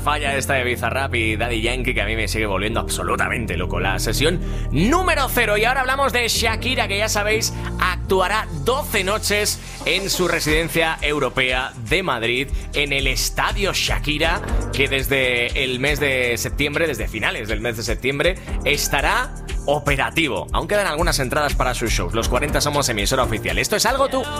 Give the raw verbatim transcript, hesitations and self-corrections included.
falla esta de Bizarrap y Daddy Yankee, que a mí me sigue volviendo absolutamente loco. La sesión número cero. Y ahora hablamos de Shakira, que ya sabéis, actuará doce noches en su residencia europea de Madrid, en el Estadio Shakira, que desde el mes de septiembre, desde finales del mes de septiembre, estará operativo. Aún quedan algunas entradas para sus shows. Los cuarenta somos emisora oficial. Esto es Algo Tú.